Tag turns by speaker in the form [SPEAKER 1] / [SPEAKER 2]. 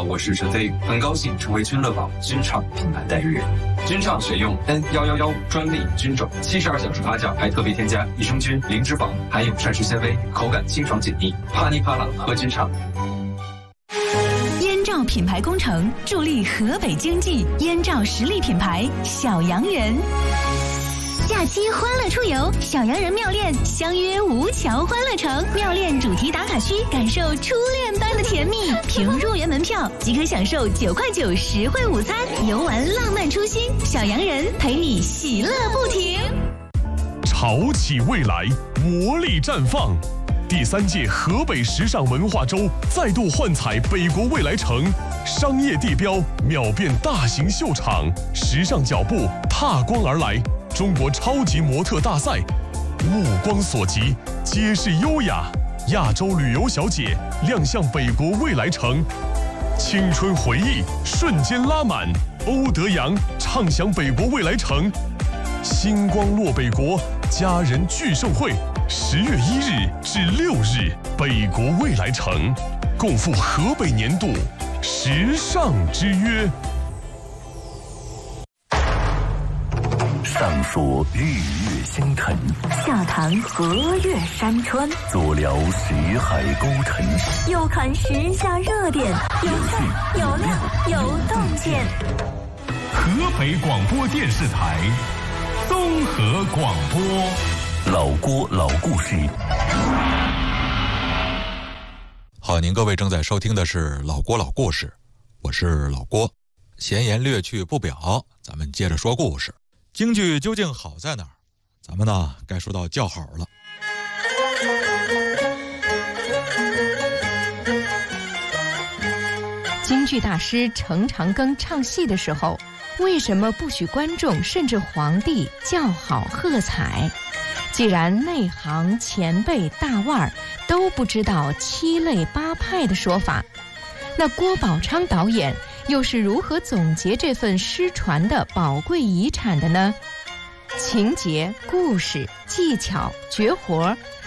[SPEAKER 1] 好，我是陈飞，很高兴成为君乐宝君畅品牌代言人。君畅选用 N1115专利菌种，72小时发酵，还特别添加益生菌、零脂肪，含有膳食纤维，口感清爽解腻，啪哩啪啦喝君畅。
[SPEAKER 2] 燕赵品牌工程助力河北经济，燕赵实力品牌小洋人。假期欢乐出游，小洋人妙恋相约吴桥欢乐城，妙恋主题打卡区，感受初恋般的甜蜜。凭入园门票即可享受9块9实惠午餐，游玩浪漫初心，小洋人陪你喜乐不停。
[SPEAKER 3] 潮起未来，魔力绽放。第3届河北时尚文化周再度幻彩北国未来城，商业地标秒变大型秀场，时尚脚步踏光而来。中国超级模特大赛，目光所及，皆是优雅。亚洲旅游小姐亮相北国未来城，青春回忆瞬间拉满。欧德阳畅享北国未来城，星光落北国家人聚盛会，10月1日至6日，北国未来城共赴河北年度时尚之约。
[SPEAKER 4] 上说日月星辰，
[SPEAKER 5] 下谈河岳山川，
[SPEAKER 4] 左聊识海沟沉，
[SPEAKER 5] 右看时下热点，有趣有料有洞见。
[SPEAKER 6] 河北广播电视台综合广播，
[SPEAKER 4] 老郭老故事。
[SPEAKER 7] 好，您各位正在收听的是老郭老故事，我是老郭。闲言略去不表，咱们接着说故事。京剧究竟好在哪儿？咱们呢该说到叫好了。
[SPEAKER 8] 京剧大师程长庚唱戏的时候，为什么不许观众甚至皇帝叫好喝彩？既然内行前辈大腕儿都不知道7类8派的说法，那郭宝昌导演又是如何总结这份失传的宝贵遗产的呢？情节、故事、技巧、绝活